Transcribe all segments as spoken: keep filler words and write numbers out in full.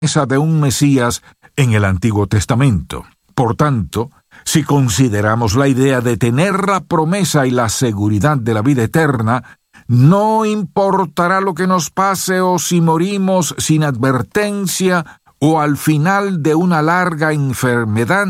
esa de un Mesías en el Antiguo Testamento. Por tanto, si consideramos la idea de tener la promesa y la seguridad de la vida eterna, no importará lo que nos pase o si morimos sin advertencia o al final de una larga enfermedad,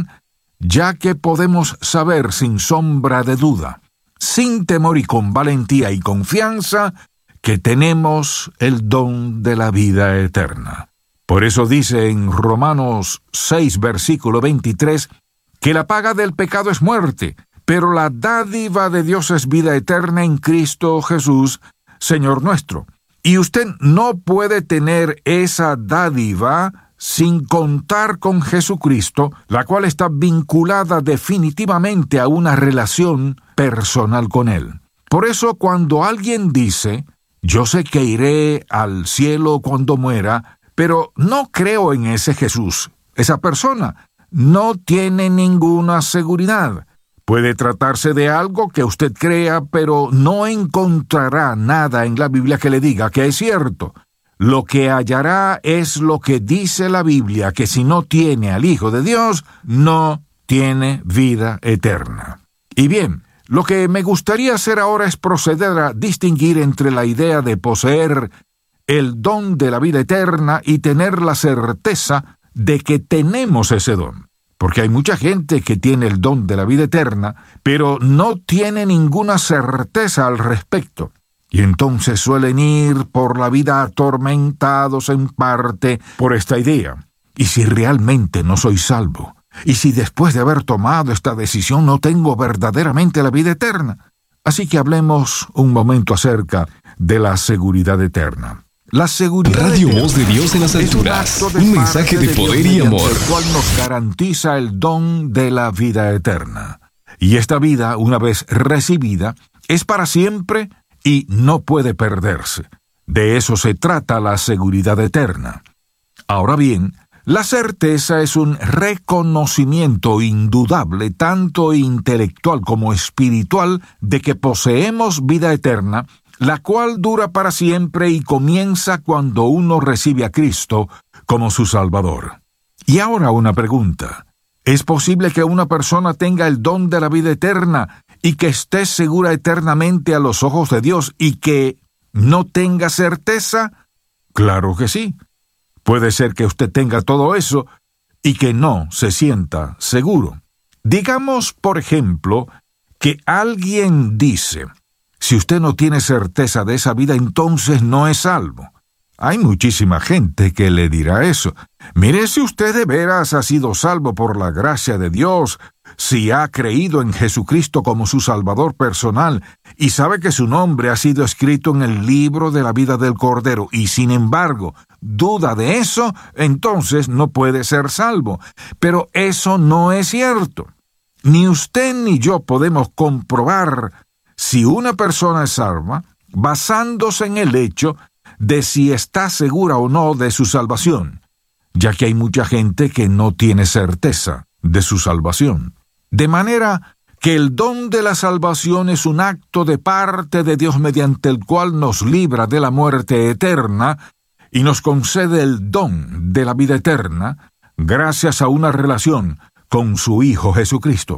ya que podemos saber sin sombra de duda, sin temor y con valentía y confianza, que tenemos el don de la vida eterna. Por eso dice en Romanos seis, versículo veintitrés, que la paga del pecado es muerte, pero la dádiva de Dios es vida eterna en Cristo Jesús, Señor nuestro. Y usted no puede tener esa dádiva sin contar con Jesucristo, la cual está vinculada definitivamente a una relación personal con Él. Por eso cuando alguien dice, yo sé que iré al cielo cuando muera, pero no creo en ese Jesús, esa persona no tiene ninguna seguridad. Puede tratarse de algo que usted crea, pero no encontrará nada en la Biblia que le diga que es cierto. Lo que hallará es lo que dice la Biblia, que si no tiene al Hijo de Dios, no tiene vida eterna. Y bien, lo que me gustaría hacer ahora es proceder a distinguir entre la idea de poseer el don de la vida eterna y tener la certeza de que tenemos ese don. Porque hay mucha gente que tiene el don de la vida eterna, pero no tiene ninguna certeza al respecto. Y entonces suelen ir por la vida atormentados en parte por esta idea. ¿Y si realmente no soy salvo? ¿Y si después de haber tomado esta decisión no tengo verdaderamente la vida eterna? Así que hablemos un momento acerca de la seguridad eterna. La seguridad Radio eterna Voz de Dios en las alturas. Un, un mensaje de, de poder y amor, el cual nos garantiza el don de la vida eterna. Y esta vida, una vez recibida, es para siempre y no puede perderse. De eso se trata la seguridad eterna. Ahora bien, la certeza es un reconocimiento indudable, tanto intelectual como espiritual, de que poseemos vida eterna, la cual dura para siempre y comienza cuando uno recibe a Cristo como su Salvador. Y ahora una pregunta. ¿Es posible que una persona tenga el don de la vida eterna y que esté segura eternamente a los ojos de Dios y que no tenga certeza? Claro que sí. Puede ser que usted tenga todo eso y que no se sienta seguro. Digamos, por ejemplo, que alguien dice, si usted no tiene certeza de esa vida, entonces no es salvo. Hay muchísima gente que le dirá eso. Mire, si usted de veras ha sido salvo por la gracia de Dios, si ha creído en Jesucristo como su Salvador personal y sabe que su nombre ha sido escrito en el libro de la vida del Cordero y sin embargo duda de eso, entonces no puede ser salvo. Pero eso no es cierto. Ni usted ni yo podemos comprobar si una persona es salva basándose en el hecho de si está segura o no de su salvación, ya que hay mucha gente que no tiene certeza de su salvación. De manera que el don de la salvación es un acto de parte de Dios mediante el cual nos libra de la muerte eterna y nos concede el don de la vida eterna gracias a una relación con su Hijo Jesucristo.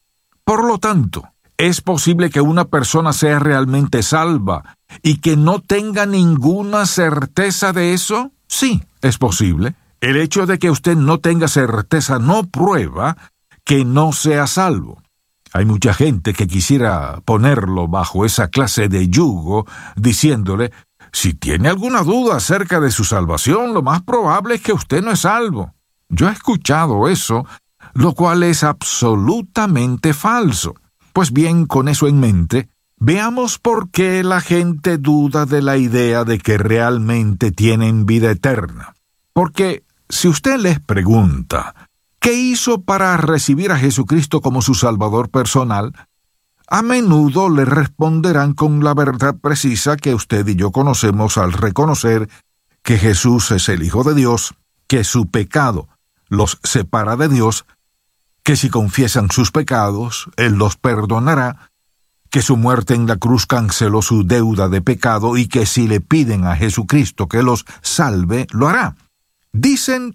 Por lo tanto, ¿es posible que una persona sea realmente salva y que no tenga ninguna certeza de eso? Sí, es posible. El hecho de que usted no tenga certeza no prueba que no sea salvo. Hay mucha gente que quisiera ponerlo bajo esa clase de yugo, diciéndole, si tiene alguna duda acerca de su salvación, lo más probable es que usted no es salvo. Yo he escuchado eso, lo cual es absolutamente falso. Pues bien, con eso en mente, veamos por qué la gente duda de la idea de que realmente tienen vida eterna. Porque si usted les pregunta, ¿qué hizo para recibir a Jesucristo como su Salvador personal? A menudo le responderán con la verdad precisa que usted y yo conocemos al reconocer que Jesús es el Hijo de Dios, que su pecado los separa de Dios, que si confiesan sus pecados, Él los perdonará, que su muerte en la cruz canceló su deuda de pecado y que si le piden a Jesucristo que los salve, lo hará. Dicen